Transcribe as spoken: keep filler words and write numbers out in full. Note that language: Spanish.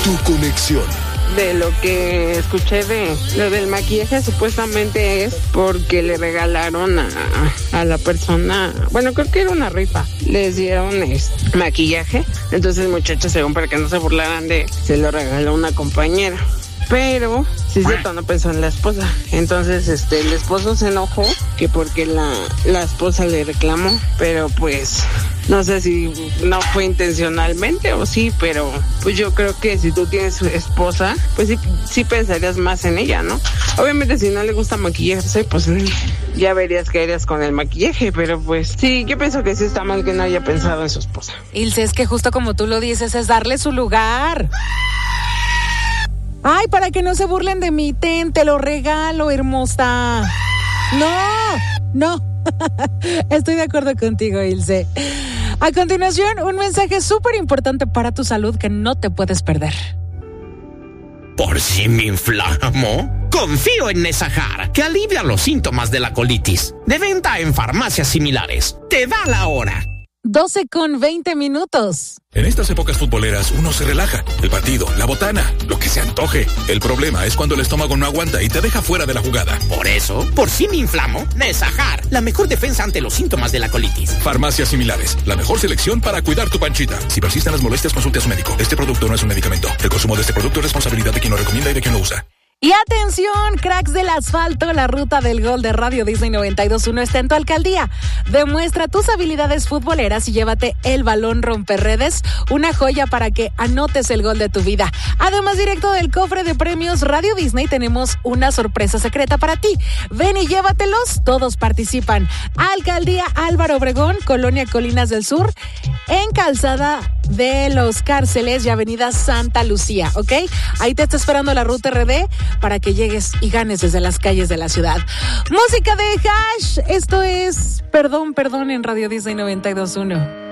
tu conexión. De lo que escuché de lo del maquillaje, supuestamente es porque le regalaron a, a la persona, bueno, creo que era una rifa, les dieron este, maquillaje, entonces el muchacho, según para que no se burlaran de, se lo regaló una compañera. Pero, sí es cierto, no pensó en la esposa. Entonces, este, el esposo se enojó que porque la, la esposa le reclamó, pero pues, no sé si no fue intencionalmente o sí, pero pues yo creo que si tú tienes esposa, pues sí, sí pensarías más en ella, ¿no? Obviamente si no le gusta maquillarse, pues ya verías que harías con el maquillaje, pero pues sí, yo pienso que sí está mal que no haya pensado en su esposa. Ilse, es que justo como tú lo dices, es darle su lugar. Ay, para que no se burlen de mí, ten, te lo regalo, hermosa. No, no. Estoy de acuerdo contigo, Ilse. A continuación, un mensaje súper importante para tu salud que no te puedes perder. ¿Por si me inflamo? Confío en Nesajar, que alivia los síntomas de la colitis. De venta en farmacias similares. Te da la hora. doce con veinte minutos. En estas épocas futboleras uno se relaja. El partido, la botana, lo que se antoje. El problema es cuando el estómago no aguanta y te deja fuera de la jugada. Por eso, por si me inflamo, Nesajar, la mejor defensa ante los síntomas de la colitis. Farmacias similares, la mejor selección para cuidar tu panchita. Si persisten las molestias, consulte a su médico. Este producto no es un medicamento. El consumo de este producto es responsabilidad de quien lo recomienda y de quien lo usa. Y atención, cracks del asfalto, la ruta del gol de Radio Disney noventa y dos punto uno está en tu alcaldía. Demuestra tus habilidades futboleras y llévate el balón romperredes, una joya para que anotes el gol de tu vida. Además, directo del cofre de premios Radio Disney, tenemos una sorpresa secreta para ti. Ven y llévatelos, todos participan. Alcaldía Álvaro Obregón, Colonia Colinas del Sur, en Calzada de los Cárceles y Avenida Santa Lucía, ¿ok? Ahí te está esperando la ruta R D para que llegues y ganes desde las calles de la ciudad. Música de Hash, esto es Perdón, Perdón en Radio Disney noventa y dos punto uno.